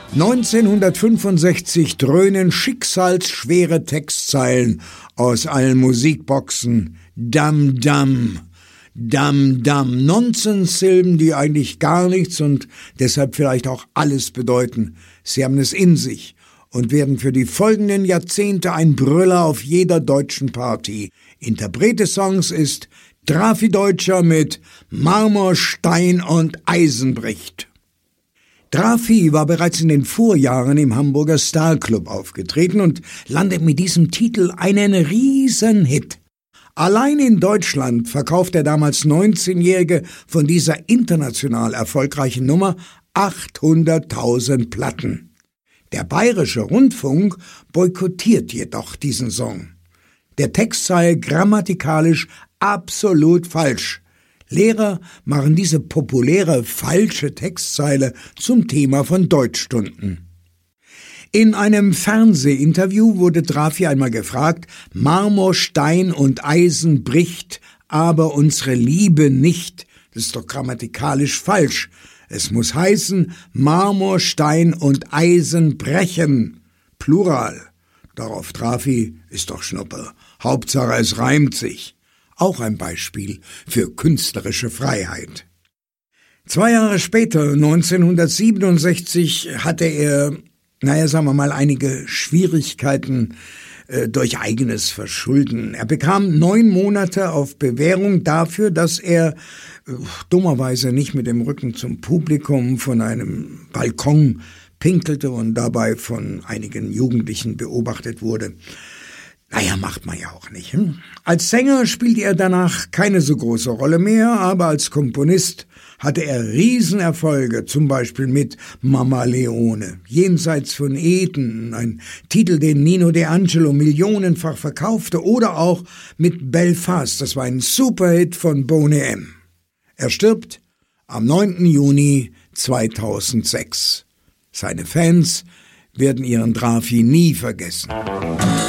1965 dröhnen schicksalsschwere Textzeilen aus allen Musikboxen. Dam, dam, dam, dam. Nonsenssilben, die eigentlich gar nichts und deshalb vielleicht auch alles bedeuten. Sie haben es in sich und werden für die folgenden Jahrzehnte ein Brüller auf jeder deutschen Party. Interpret des Songs ist Drafi Deutscher mit Marmor, Stein und Eisen bricht. Drafi war bereits in den Vorjahren im Hamburger Starclub aufgetreten und landet mit diesem Titel einen Riesenhit. Allein in Deutschland verkauft der damals 19-Jährige von dieser international erfolgreichen Nummer 800.000 Platten. Der Bayerische Rundfunk boykottiert jedoch diesen Song. Der Text sei grammatikalisch absolut falsch. Lehrer machen diese populäre falsche Textzeile zum Thema von Deutschstunden. In einem Fernsehinterview wurde Drafi einmal gefragt: Marmor, Stein und Eisen bricht, aber unsere Liebe nicht. Das ist doch grammatikalisch falsch. Es muss heißen, Marmor, Stein und Eisen brechen. Plural. Darauf Drafi: ist doch Schnuppe. Hauptsache es reimt sich. Auch ein Beispiel für künstlerische Freiheit. 2 Jahre später, 1967, hatte er, sagen wir mal, einige Schwierigkeiten durch eigenes Verschulden. Er bekam 9 Monate auf Bewährung dafür, dass er dummerweise nicht mit dem Rücken zum Publikum von einem Balkon pinkelte und dabei von einigen Jugendlichen beobachtet wurde. Macht man ja auch nicht. Als Sänger spielte er danach keine so große Rolle mehr, aber als Komponist hatte er Riesenerfolge, zum Beispiel mit Mama Leone, Jenseits von Eden, ein Titel, den Nino D'Angelo millionenfach verkaufte, oder auch mit Belfast, das war ein Superhit von Boney M. Er stirbt am 9. Juni 2006. Seine Fans werden ihren Drafi nie vergessen.